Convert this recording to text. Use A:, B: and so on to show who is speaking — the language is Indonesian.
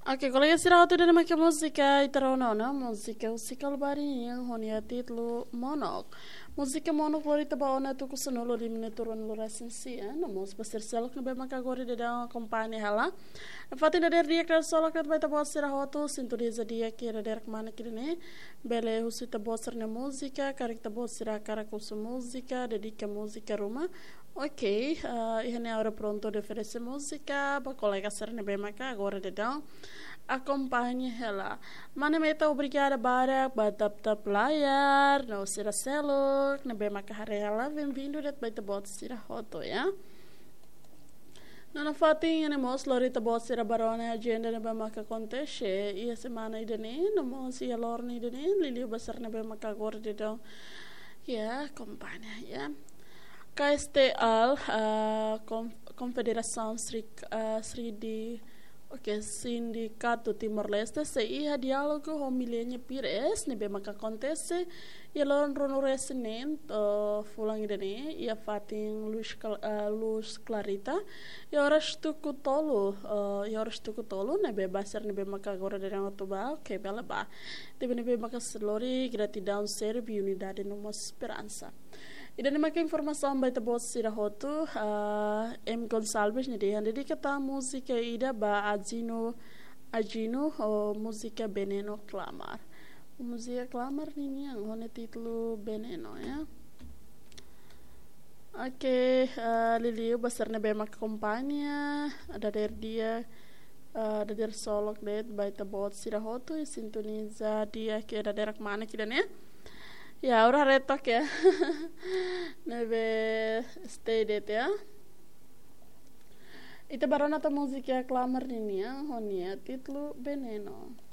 A: Oke, kolega istirahat udah make musika itaronona musika usikal bari yang honia titlu monok. Musika monok lori tabaona tu kusuno lori turun lora sensia, namos pasir selok nabe maka gori de da kompani hala. Fatin da dia kra solok rat baita bos istirahat tu sinturiza dia kira derek mana kirine bele husita bosar na musika karik ta bos sira karak usu musika dedika musika rumah. Ok, ihane ora pronto de oferecer música para colega serne bem maca agora de dão acompanhe ela. Mana meta obrigada barak batap tap layar, não será celo, na bem maca ela, bem-vindo det baita bot sira hoto ya. Nona fatin ane mos lorita bot sira barone agenda na bem maca acontece e a semana idene, no mos ia lorne idene, liliu besar na bem maca agora de dão. Ya, acompanha ya. KSTL, Confederação Sindicato Timor-Leste, ia diálogo com milênio pires, nebe maka acontece, e lon rono resinen, fulang idene, ia fatin luz clarita, e horas tuku tolo, nebe basar nebe maka agora de rangotuba, ok, bela ba, nebe maka selori, gratidão, serve, unidade, numa esperança. E dan makin informação baita bos sira hotu M Gonçalves ne de hande kata música ida ba Agino música Veneno Clamar. Música Clamar nini yang hone titlu Veneno ya. Oke, Liliu besar ne be mak kompanya ada der dia ada der solok det baita bos sira hotu sintoniza dia ke ada derak mana kidane. Ya, ora retok ya. Nebe stay det ya. Ita barona ta musika clamar ninia honia titlu Veneno.